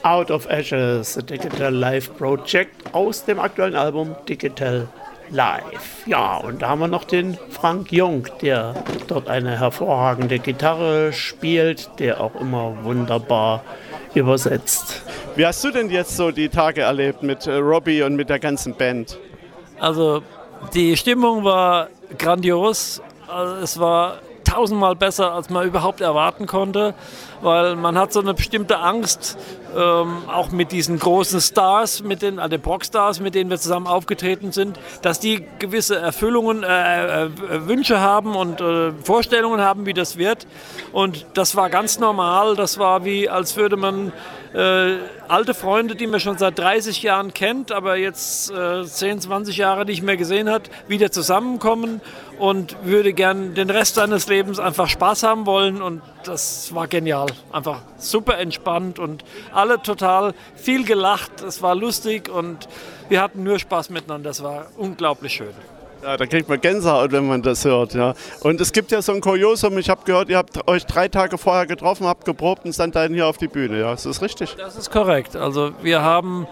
Out of Ashes, a Digital Live Project aus dem aktuellen Album Digital Live. Ja, und da haben wir noch den Frank Jung, der dort eine hervorragende Gitarre spielt, der auch immer wunderbar übersetzt. Wie hast du denn jetzt so die Tage erlebt mit Robbie und mit der ganzen Band? Also die Stimmung war grandios. Also es war tausendmal besser, als man überhaupt erwarten konnte, weil man hat so eine bestimmte Angst, auch mit diesen großen Stars, mit den Rockstars, mit denen wir zusammen aufgetreten sind, dass die gewisse Erfüllungen, Wünsche haben und Vorstellungen haben, wie das wird. Und das war ganz normal. Das war wie, als würde man alte Freunde, die man schon seit 30 Jahren kennt, aber jetzt 10, 20 Jahre nicht mehr gesehen hat, wieder zusammenkommen und würde gern den Rest seines Lebens einfach Spaß haben wollen. Und das war genial. Einfach super entspannt und alle total viel gelacht. Es war lustig und wir hatten nur Spaß miteinander. Das war unglaublich schön. Ja, da kriegt man Gänsehaut, wenn man das hört. Ja. Und es gibt ja so ein Kuriosum, ich habe gehört, ihr habt euch 3 Tage vorher getroffen, habt geprobt und stand dann hier auf die Bühne. Ja, ist das richtig? Das ist korrekt. Also wir haben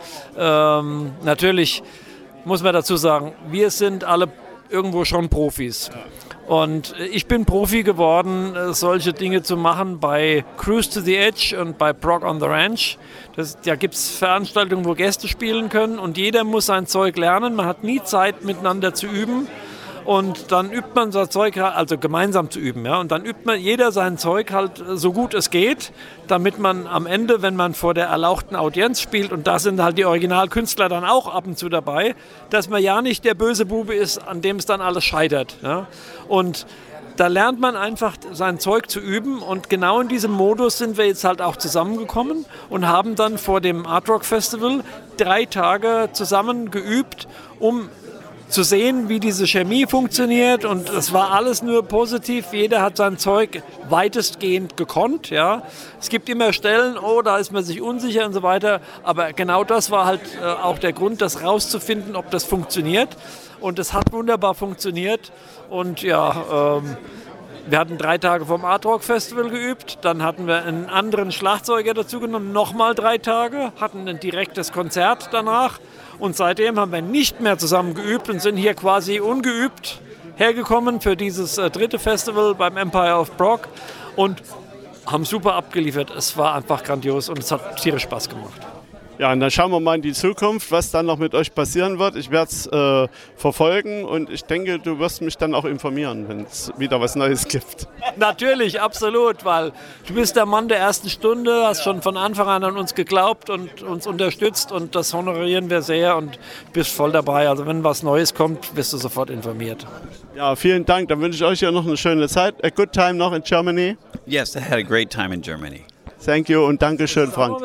natürlich, muss man dazu sagen, wir sind alle irgendwo schon Profis. Ja. Und ich bin Profi geworden, solche Dinge zu machen bei Cruise to the Edge und bei Prog on the Ranch. Da gibt es Veranstaltungen, wo Gäste spielen können und jeder muss sein Zeug lernen. Man hat nie Zeit, miteinander zu üben. Und dann übt man sein Zeug, also gemeinsam zu üben. Ja? Und dann übt man jeder sein Zeug halt so gut es geht, damit man am Ende, wenn man vor der erlauchten Audienz spielt, und da sind halt die Originalkünstler dann auch ab und zu dabei, dass man ja nicht der böse Bube ist, an dem es dann alles scheitert. Ja? Und da lernt man einfach sein Zeug zu üben und genau in diesem Modus sind wir jetzt halt auch zusammengekommen und haben dann vor dem Art Rock Festival 3 Tage zusammen geübt, um zu sehen, wie diese Chemie funktioniert, und es war alles nur positiv. Jeder hat sein Zeug weitestgehend gekonnt. Ja. Es gibt immer Stellen, da ist man sich unsicher und so weiter, aber genau das war halt auch der Grund, das rauszufinden, ob das funktioniert, und es hat wunderbar funktioniert. Und ja, wir hatten 3 Tage vom Art Rock Festival geübt, dann hatten wir einen anderen Schlagzeuger dazu genommen, nochmal 3 Tage, hatten ein direktes Konzert danach. Und seitdem haben wir nicht mehr zusammen geübt und sind hier quasi ungeübt hergekommen für dieses 3. Festival beim Empire of Prog und haben super abgeliefert. Es war einfach grandios und es hat tierisch Spaß gemacht. Ja, und dann schauen wir mal in die Zukunft, was dann noch mit euch passieren wird. Ich werde es verfolgen und ich denke, du wirst mich dann auch informieren, wenn es wieder was Neues gibt. Natürlich, absolut, weil du bist der Mann der ersten Stunde, hast schon von Anfang an uns geglaubt und uns unterstützt, und das honorieren wir sehr und bist voll dabei. Also wenn was Neues kommt, wirst du sofort informiert. Ja, vielen Dank. Dann wünsche ich euch ja noch eine schöne Zeit. A good time noch in Germany. Yes, I had a great time in Germany. Thank you und Dankeschön, Frank.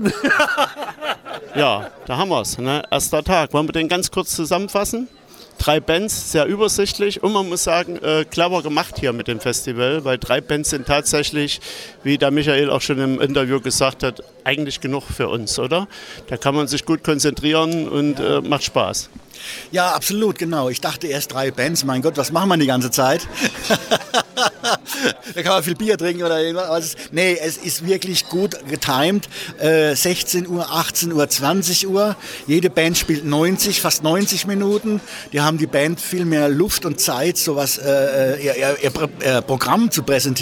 Ja, da haben wir es. Ne? Erster Tag. Wollen wir den ganz kurz zusammenfassen? 3 Bands, sehr übersichtlich, und man muss sagen, clever gemacht hier mit dem Festival, weil 3 Bands sind tatsächlich, wie der Michael auch schon im Interview gesagt hat, eigentlich genug für uns, oder? Da kann man sich gut konzentrieren und macht Spaß. Ja, absolut, genau. Ich dachte erst 3 Bands, mein Gott, was machen wir die ganze Zeit? Da kann man viel Bier trinken oder irgendwas. Nee, es ist wirklich gut getimed. 16 Uhr, 18 Uhr, 20 Uhr. Jede Band spielt fast 90 Minuten. Die haben die Band viel mehr Luft und Zeit, sowas, ihr Programm zu präsentieren.